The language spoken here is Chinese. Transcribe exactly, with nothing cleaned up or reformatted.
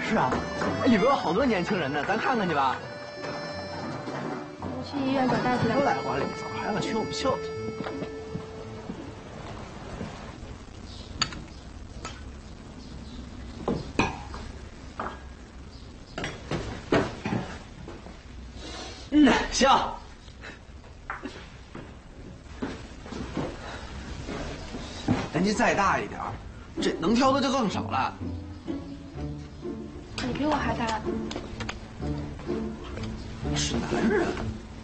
是啊，里边有好多年轻人呢，咱看看去吧。 我去医院找大夫聊。 来往里走，还要秀秀。嗯，行。人家再大一点，这能挑的就更少了。 你比我还大。 是男人。